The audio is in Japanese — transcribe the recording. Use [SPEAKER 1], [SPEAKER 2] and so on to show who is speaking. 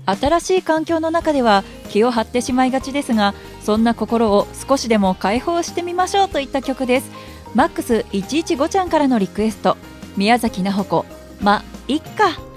[SPEAKER 1] 新しい環境の中では気を張ってしまいがちですが、そんな心を少しでも解放してみましょうといった曲です。マックス115ちゃんからのリクエスト、宮崎奈穂子、ま、いっか。